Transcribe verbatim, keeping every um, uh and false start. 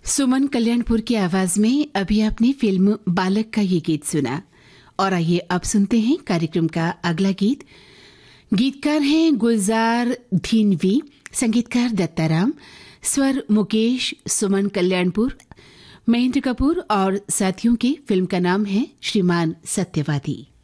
सुमन कल्याणपुर की आवाज में अभी आपने फिल्म बालक का ये गीत सुना। और आइए अब सुनते हैं कार्यक्रम का अगला गीत। गीतकार हैं गुलजार धीनवी, संगीतकार दत्ताराम, स्वर मुकेश, सुमन कल्याणपुर, महेंद्र कपूर और साथियों की। फिल्म का नाम है श्रीमान सत्यवादी।